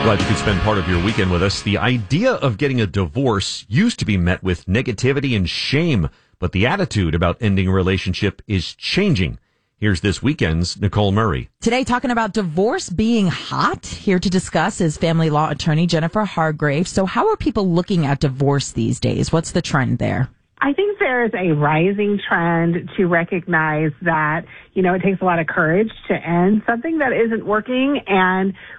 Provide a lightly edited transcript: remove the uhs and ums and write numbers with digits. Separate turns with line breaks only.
Glad you could spend part of your weekend with us. The idea of getting a divorce used to be met with negativity and shame, but the attitude about ending a relationship is changing. Here's this weekend's Nicole Murray.
Today, talking about divorce being hot. Here to discuss is family law attorney Jennifer Hargrave. So how are people looking at divorce these days? What's the trend there?
I think there's a rising trend to recognize that, it takes a lot of courage to end something that isn't working. And